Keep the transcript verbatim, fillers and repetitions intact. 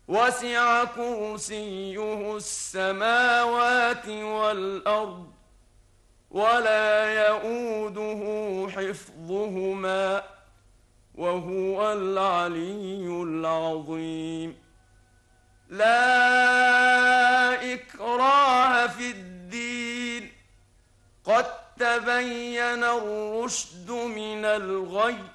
وسع كرسيه السماوات والأرض ولا يئوده حفظهما وهو العلي العظيم. لا إكراه في الدين، قد تبين الرشد من الغي،